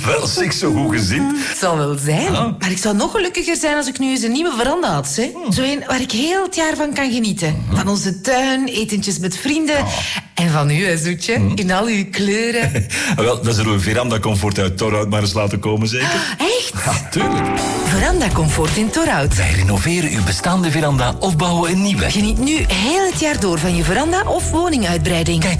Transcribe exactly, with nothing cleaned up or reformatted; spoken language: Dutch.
Wel, zeg, zo goed gezien. Het zal wel zijn. Ah. Maar ik zou nog gelukkiger zijn als ik nu eens een nieuwe veranda had. Hè? Zo een waar ik heel het jaar van kan genieten. Van onze tuin, etentjes met vrienden. En van u, hè, Zoetje. In al uw kleuren. Wel, dan zullen we Veranda Comfort uit Torhout maar eens laten komen, zeker? Echt? Ja, tuurlijk. Veranda Comfort in Torhout. Wij renoveren uw bestaande veranda of bouwen een nieuwe. Geniet nu heel het jaar door van je veranda of woninguitbreiding. Kijk